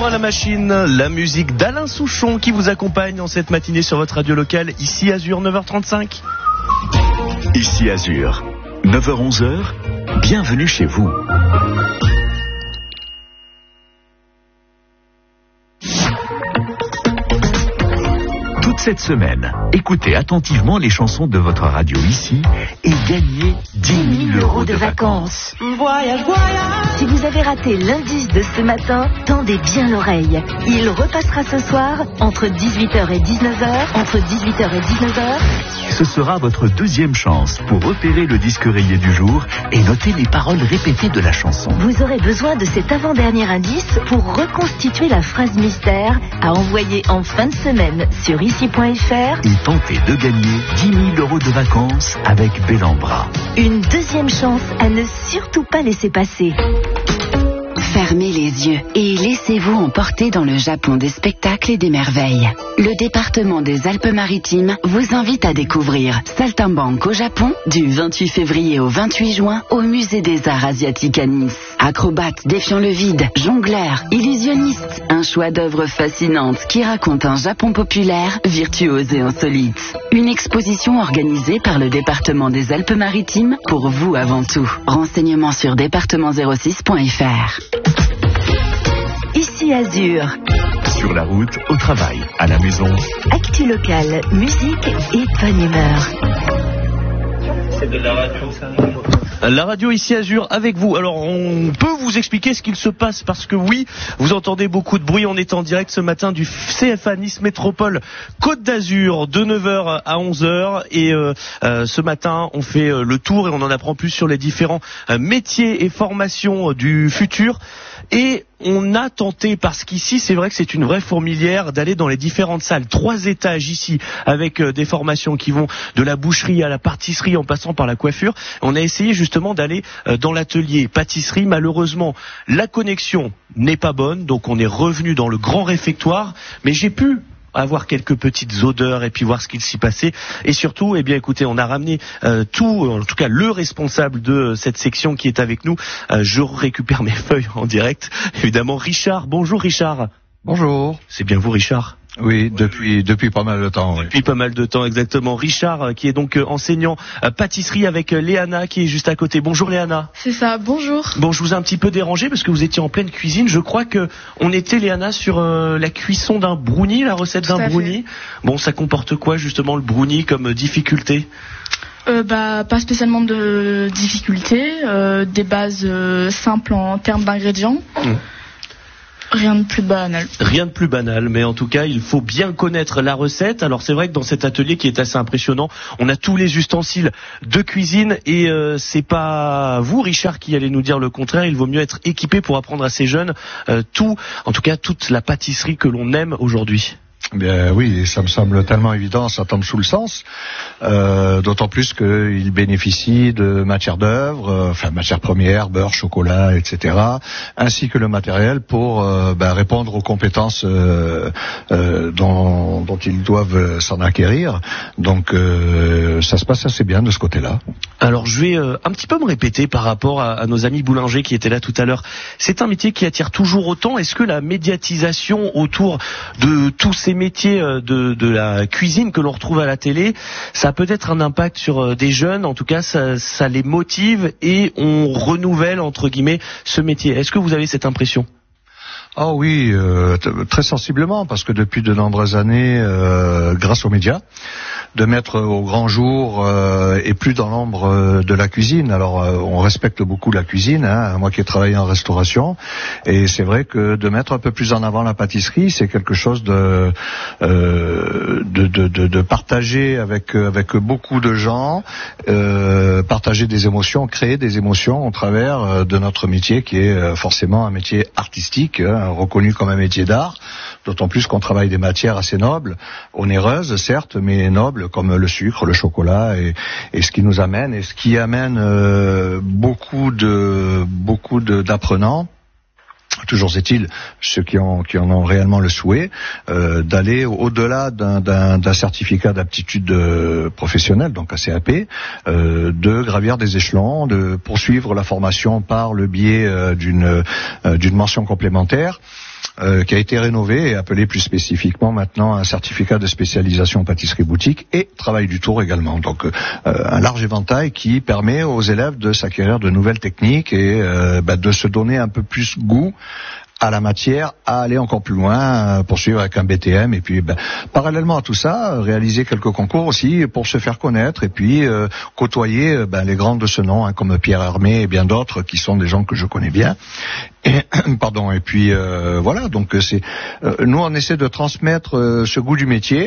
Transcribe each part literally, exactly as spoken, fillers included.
à la machine, la musique d'Alain Souchon qui vous accompagne en cette matinée sur votre radio locale, ici Azur, neuf heures trente-cinq. Ici Azur, neuf heures onze, bienvenue chez vous. Toute cette semaine, écoutez attentivement les chansons de votre radio ici et gagnez dix mille euros de vacances. Voyage, voyage. Si vous avez raté l'indice de ce matin, tendez bien l'oreille. Il repassera ce soir entre dix-huit heures et dix-neuf heures, entre dix-huit heures et dix-neuf heures. Ce sera votre deuxième chance pour repérer le disque rayé du jour et noter les paroles répétées de la chanson. Vous aurez besoin de cet avant-dernier indice pour reconstituer la phrase mystère à envoyer en fin de semaine sur ici point f r et tenter de gagner dix mille euros de vacances avec Bellambra. Une deuxième chance à ne surtout pas laisser passer. Fermez les yeux et laissez-vous emporter dans le Japon des spectacles et des merveilles. Le département des Alpes-Maritimes vous invite à découvrir Saltimbanque au Japon du vingt-huit février au vingt-huit juin au musée des arts asiatiques à Nice. Acrobates défiant le vide, jongleurs, illusionnistes, un choix d'œuvres fascinantes qui racontent un Japon populaire, virtuose et insolite. Une exposition organisée par le département des Alpes-Maritimes pour vous avant tout. Renseignements sur département zéro six point f r. Ici Azur. Sur la route, au travail, à la maison. Actu locale, musique et bonne humeur. C'est de la radio, ça. La radio ici Azur avec vous. Alors on peut vous expliquer ce qu'il se passe parce que oui, vous entendez beaucoup de bruit. On est en direct ce matin du C F A Nice Métropole Côte d'Azur de neuf heures à onze heures et euh, euh, ce matin on fait euh, le tour et on en apprend plus sur les différents euh, métiers et formations euh, du futur. Et on a tenté, parce qu'ici c'est vrai que c'est une vraie fourmilière, d'aller dans les différentes salles, trois étages ici, avec euh, des formations qui vont de la boucherie à la pâtisserie en passant par la coiffure. On a essayé justement d'aller euh, dans l'atelier pâtisserie. Malheureusement, la connexion n'est pas bonne, donc on est revenu dans le grand réfectoire, mais j'ai pu avoir quelques petites odeurs et puis voir ce qu'il s'y passait. Et surtout, eh bien, écoutez, on a ramené euh, tout, en tout cas le responsable de cette section qui est avec nous. Euh, je récupère mes feuilles en direct. Évidemment, Richard. Bonjour Richard. Bonjour. C'est bien vous Richard? Oui, depuis depuis pas mal de temps. Oui. Depuis pas mal de temps, exactement. Richard, qui est donc enseignant à pâtisserie avec Léana, qui est juste à côté. Bonjour Léana. C'est ça, bonjour. Bon, je vous ai un petit peu dérangé parce que vous étiez en pleine cuisine. Je crois que on était, Léana, sur euh, la cuisson d'un brownie, la recette d'un brownie. Bon, ça comporte quoi justement le brownie comme difficulté? Euh, bah, pas spécialement de difficulté, euh, des bases euh, simples en termes d'ingrédients. Mmh. Rien de plus banal. Rien de plus banal, mais en tout cas, il faut bien connaître la recette. Alors c'est vrai que dans cet atelier qui est assez impressionnant, on a tous les ustensiles de cuisine et euh, c'est pas vous, Richard, qui allez nous dire le contraire. Il vaut mieux être équipé pour apprendre à ces jeunes euh, tout, en tout cas toute la pâtisserie que l'on aime aujourd'hui. Bien oui, ça me semble tellement évident, ça tombe sous le sens, euh, d'autant plus qu'il bénéficie de matières d'œuvre, euh, enfin matières premières, beurre, chocolat, et cetera, ainsi que le matériel pour euh, ben, répondre aux compétences euh, euh, dont, dont ils doivent s'en acquérir. Donc euh, ça se passe assez bien de ce côté-là. Alors je vais euh, un petit peu me répéter par rapport à, à nos amis boulangers qui étaient là tout à l'heure. C'est un métier qui attire toujours autant. Est-ce que la médiatisation autour de tous ces métiers de, de la cuisine que l'on retrouve à la télé, ça a peut-être un impact sur des jeunes, en tout cas ça, ça les motive et on renouvelle entre guillemets ce métier. Est-ce que vous avez cette impression ? Ah oh oui, euh, t- très sensiblement, parce que depuis de nombreuses années, euh, grâce aux médias, de mettre au grand jour euh, et plus dans l'ombre euh, de la cuisine. Alors, euh, on respecte beaucoup la cuisine, hein, moi qui ai travaillé en restauration, et c'est vrai que de mettre un peu plus en avant la pâtisserie, c'est quelque chose de euh, de, de, de, de partager avec avec beaucoup de gens, euh, partager des émotions, créer des émotions au travers de notre métier qui est forcément un métier artistique, hein, reconnu comme un métier d'art, d'autant plus qu'on travaille des matières assez nobles, onéreuses certes, mais nobles comme le sucre, le chocolat et, et ce qui nous amène et ce qui amène euh, beaucoup de beaucoup de, d'apprenants. Toujours est-il, ceux qui, ont, qui en ont réellement le souhait, euh, d'aller au-delà d'un, d'un, d'un certificat d'aptitude euh, professionnelle, donc un C A P, euh, de gravir des échelons, de poursuivre la formation par le biais euh, d'une, euh, d'une mention complémentaire. euh, qui a été rénové et appelé plus spécifiquement maintenant un certificat de spécialisation pâtisserie boutique et travail du tour également. Donc euh, un large éventail qui permet aux élèves de s'acquérir de nouvelles techniques et euh, bah, de se donner un peu plus goût à la matière, à aller encore plus loin, euh, poursuivre avec un B T M et puis ben, parallèlement à tout ça, réaliser quelques concours aussi pour se faire connaître et puis euh, côtoyer ben, les grands de ce nom, hein, comme Pierre Hermé et bien d'autres qui sont des gens que je connais bien. Et, pardon. Et puis euh, voilà. Donc c'est euh, nous on essaie de transmettre euh, ce goût du métier.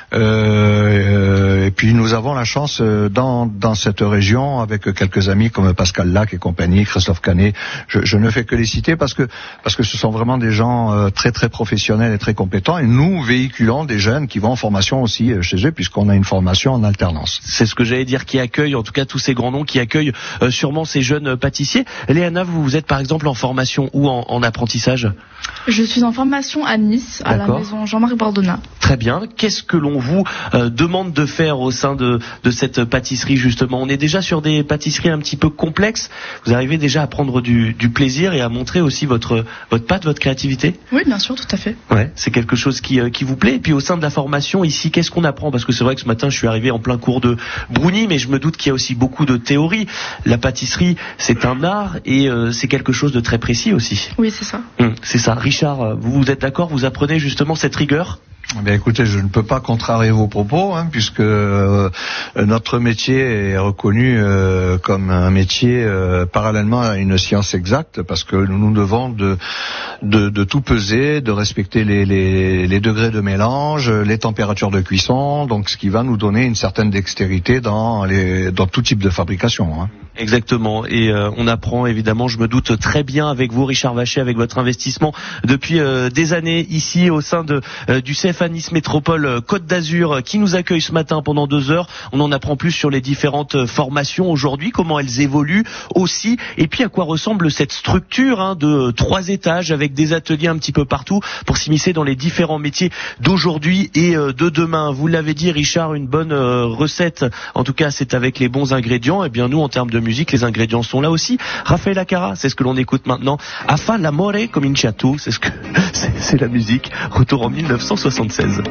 Euh, et puis nous avons la chance euh, dans dans cette région avec quelques amis comme Pascal Lac et compagnie, Christophe Canet. Je, je ne fais que les citer parce que parce que ce sont vraiment des gens euh, très très professionnels et très compétents. Et nous véhiculons des jeunes qui vont en formation aussi euh, chez eux puisqu'on a une formation en alternance. C'est ce que j'allais dire, qui accueille en tout cas tous ces grands noms, qui accueillent euh, sûrement ces jeunes pâtissiers. Léana, vous, vous êtes par exemple en formation ou en, en apprentissage? Je suis en formation à Nice, à D'accord. la maison Jean-Marc Bordonna. Très bien. Qu'est-ce que l'on vous euh, demande de faire au sein de, de cette pâtisserie justement? On est déjà sur des pâtisseries un petit peu complexes. Vous arrivez déjà à prendre du, du plaisir et à montrer aussi votre, votre pâte, votre créativité? Oui, bien sûr, tout à fait. Ouais, c'est quelque chose qui, euh, qui vous plaît. Et puis au sein de la formation ici, qu'est-ce qu'on apprend? Parce que c'est vrai que ce matin, je suis arrivé en plein cours de brownie, mais je me doute qu'il y a aussi beaucoup de théorie. La pâtisserie, c'est un art et euh, c'est quelque chose de très précis aussi. Oui, c'est ça. Hum, c'est ça. Richard, vous, vous êtes d'accord? Vous apprenez justement cette rigueur? Eh bien, écoutez, je ne peux pas contrarier vos propos, hein, puisque euh, notre métier est reconnu euh, comme un métier euh, parallèlement à une science exacte, parce que nous nous devons de, de, de tout peser, de respecter les, les, les degrés de mélange, les températures de cuisson, donc ce qui va nous donner une certaine dextérité dans, les, dans tout type de fabrication. Hein. Exactement, et euh, on apprend évidemment, je me doute très bien avec vous Richard Vacher, avec votre investissement depuis euh, des années ici au sein de euh, du C F A Nice Métropole euh, Côte d'Azur euh, qui nous accueille ce matin pendant deux heures. On en apprend plus sur les différentes euh, formations aujourd'hui, comment elles évoluent aussi, et puis à quoi ressemble cette structure hein, de euh, trois étages avec des ateliers un petit peu partout pour s'immiscer dans les différents métiers d'aujourd'hui et euh, de demain. Vous l'avez dit Richard, une bonne euh, recette, en tout cas c'est avec les bons ingrédients. Et bien nous en termes de musique, les ingrédients sont là aussi. Raphaël Acara, c'est ce que l'on écoute maintenant. A fa l'amore comincia tu, c'est ce que c'est, c'est la musique. Retour en mille neuf cent soixante-seize.